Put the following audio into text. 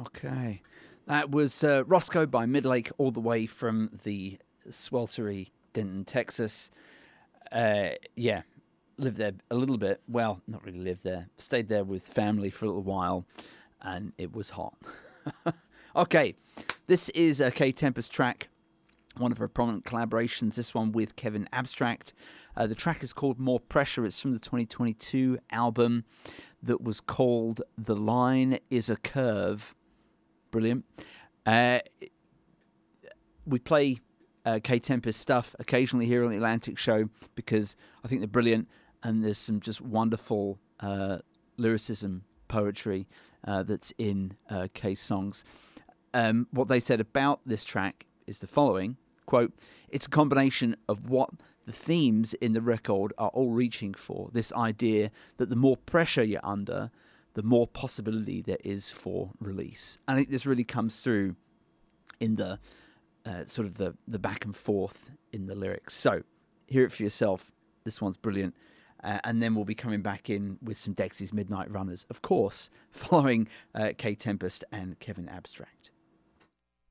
Okay. That was Roscoe by Midlake, all the way from the sweltery Denton, Texas. Yeah, lived there a little bit. Well, not really lived there. Stayed there with family for a little while, and it was hot. Okay, this is a K Tempest track, one of her prominent collaborations, this one with Kevin Abstract. The track is called More Pressure. It's from the 2022 album that was called The Line is a Curve. Brilliant. We play K Tempest stuff occasionally here on the Atlantic Show because I think they're brilliant, and there's some just wonderful lyricism, poetry that's in K's songs. What they said about this track is the following, quote, "It's a combination of what the themes in the record are all reaching for, this idea that the more pressure you're under, the more possibility there is for release." I think this really comes through in the sort of the back and forth in the lyrics. So hear it for yourself. This one's brilliant. And then we'll be coming back in with some Dexy's Midnight Runners, of course, following K Tempest and Kevin Abstract.